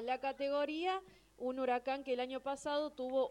la categoría, un Huracán que el año pasado tuvo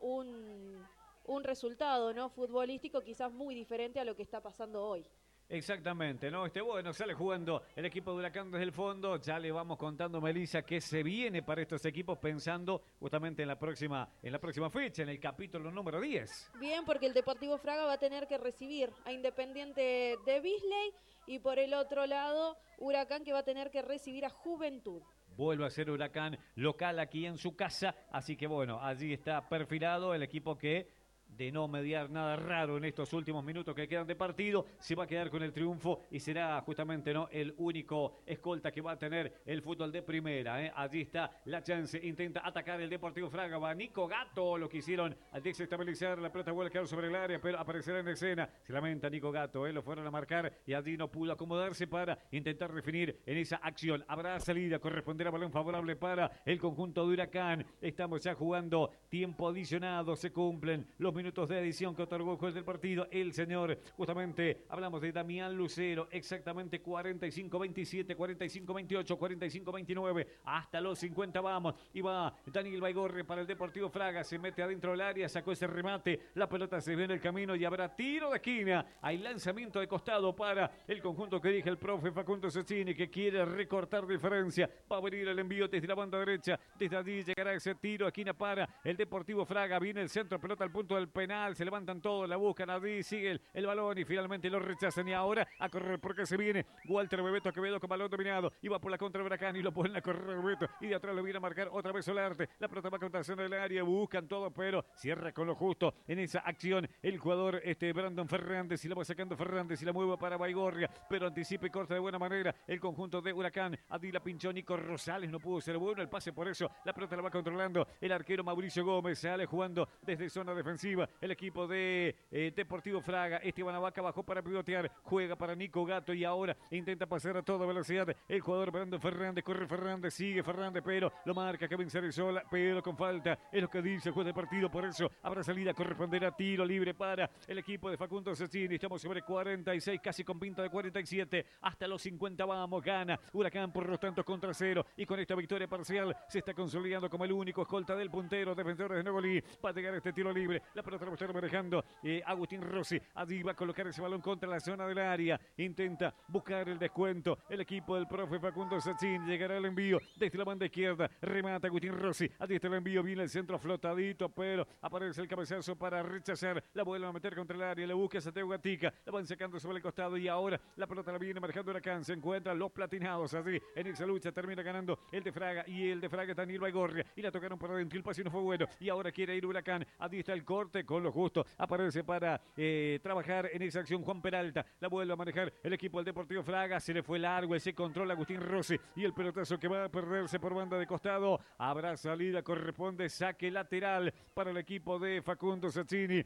un resultado, ¿no?, futbolístico quizás muy diferente a lo que está pasando hoy. Exactamente, ¿no? Bueno, sale jugando el equipo de Huracán desde el fondo. Ya le vamos contando, Melissa, qué se viene para estos equipos pensando justamente en la próxima fecha, en el capítulo número 10. Bien, porque el Deportivo Fraga va a tener que recibir a Independiente de Beasley y por el otro lado, Huracán que va a tener que recibir a Juventud. Vuelve a ser Huracán local aquí en su casa. Así que bueno, allí está perfilado el equipo que, de no mediar nada raro en estos últimos minutos que quedan de partido, se va a quedar con el triunfo y será justamente, ¿no?, el único escolta que va a tener el fútbol de primera. Allí está la chance, intenta atacar el Deportivo Fraga, va Nico Gatto, lo quisieron al desestabilizar, la pelota vuelve a quedar sobre el área, pero aparecerá en escena, se lamenta Nico Gatto, lo fueron a marcar y allí no pudo acomodarse para intentar definir en esa acción. Habrá salida, corresponderá balón favorable para el conjunto de Huracán. Estamos ya jugando tiempo adicionado, se cumplen los minutos de adición que otorgó el juez del partido, el señor, justamente hablamos de Damián Lucero, exactamente 45-27, 45-28, 45-29, hasta los 50 vamos, y va Daniel Baigorre para el Deportivo Fraga, se mete adentro del área, sacó ese remate, la pelota se ve en el camino y habrá tiro de esquina, hay lanzamiento de costado para el conjunto que dirige el profe Facundo Cecchini, que quiere recortar diferencia, va a venir el envío desde la banda derecha, desde allí llegará ese tiro de esquina para el Deportivo Fraga, viene el centro, pelota al punto del penal, se levantan todos, la buscan allí, sigue el balón y finalmente lo rechazan y ahora a correr porque se viene Walter Bebeto Quevedo con balón dominado y va por la contra de Huracán y lo ponen a correr Bebeto y de atrás lo viene a marcar otra vez Solarte, la pelota va a contación del área, buscan todo pero cierra con lo justo en esa acción el jugador Brandon Fernández y la va sacando Fernández y la mueve para Baigorria, pero anticipa y corta de buena manera el conjunto de Huracán, allí la pinchó Nico Rosales, no pudo ser bueno el pase, por eso la pelota la va controlando el arquero Mauricio Gómez, sale jugando desde zona defensiva el equipo de Deportivo Fraga. Esteban Abaca bajó para pivotear, juega para Nico Gatto y ahora intenta pasar a toda velocidad el jugador Brandon Fernández, corre Fernández, sigue Fernández, pero lo marca Kevin Cerezola, pero con falta, es lo que dice el juez del partido, por eso habrá salida, corresponderá tiro libre para el equipo de Facundo Cecchini. Estamos sobre 46, casi con pinta de 47, hasta los 50 vamos, gana Huracán por los tantos contra cero y con esta victoria parcial se está consolidando como el único escolta del puntero, defensores de Nogolí, va a llegar este tiro libre, la pelota la va a estar manejando Agustín Rossi, allí va a colocar ese balón contra la zona del área, intenta buscar el descuento, el equipo del profe Facundo Cecchini, llegará el envío desde la banda izquierda, remata Agustín Rossi, allí está el envío, viene el centro flotadito, pero aparece el cabezazo para rechazar, la vuelve a meter contra el área, le busca a Santiago Gatica, la van sacando sobre el costado y ahora la pelota la viene manejando Huracán, se encuentran los platinados allí en esa lucha, termina ganando el de Fraga y el de Fraga Daniel Baigorria y la tocaron por adentro, el pase no fue bueno y ahora quiere ir Huracán, allí está el corte con lo justo, aparece para trabajar en esa acción Juan Peralta, la vuelve a manejar el equipo del Deportivo Fraga, se le fue largo ese control Agustín Rossi y el pelotazo que va a perderse por banda de costado, habrá salida, corresponde saque lateral para el equipo de Facundo Cecchini,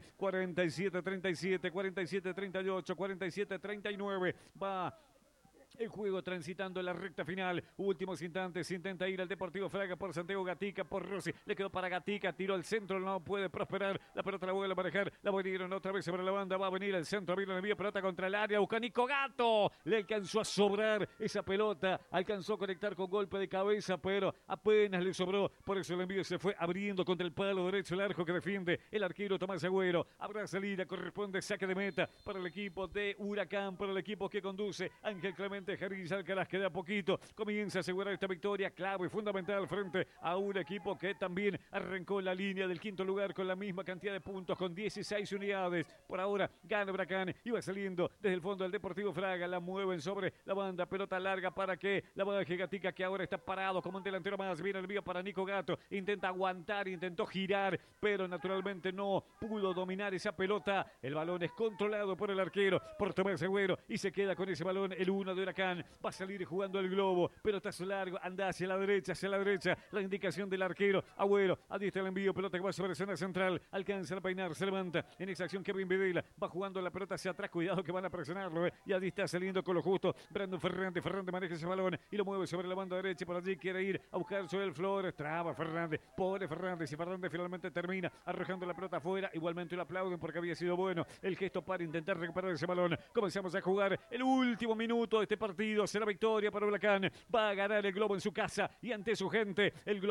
47-37, 47-38, 47-39, va el juego transitando la recta final, últimos instantes, intenta ir al Deportivo Fraga por Santiago Gatica, por Rossi, le quedó para Gatica, tiró al centro, no puede prosperar, la pelota la vuelve a manejar, la volvieron otra vez sobre la banda, va a venir el centro, viene el envío, pelota contra el área, busca Nico Gatto, le alcanzó a sobrar esa pelota, alcanzó a conectar con golpe de cabeza, pero apenas le sobró, por eso el envío se fue abriendo contra el palo derecho, el arco que defiende el arquero Tomás Agüero, habrá salida, corresponde saque de meta para el equipo de Huracán, para el equipo que conduce Ángel Clemente Jardín Alcaraz, que de a poquito comienza a asegurar esta victoria clave y fundamental frente a un equipo que también arrancó en la línea del quinto lugar con la misma cantidad de puntos, con 16 unidades. Por ahora gana Huracán y va saliendo desde el fondo del Deportivo Fraga, la mueven sobre la banda, pelota larga para que la baje Gatica, que ahora está parado como un delantero más, viene el envío para Nico Gatto, intenta aguantar, intentó girar, pero naturalmente no pudo dominar esa pelota, el balón es controlado por el arquero, por Tomás Agüero, y se queda con ese balón el uno de Huracán, va a salir jugando el globo, pelotazo largo, anda hacia la derecha, la indicación del arquero, Agüero, allí está el envío, pelota que va sobre zona central, alcanza a peinar, se levanta, en esa acción Kevin Videla, va jugando la pelota hacia atrás, cuidado que van a presionarlo, y allí está saliendo con lo justo, Brandon Fernández maneja ese balón, y lo mueve sobre la banda derecha, por allí quiere ir a buscar sobre el Flores, traba Fernández, pone Fernández, y Fernández finalmente termina arrojando la pelota afuera, igualmente lo aplauden porque había sido bueno el gesto para intentar recuperar ese balón, comenzamos a jugar el último minuto de este partido, será victoria para Huracán, va a ganar el Globo en su casa y ante su gente, el Globo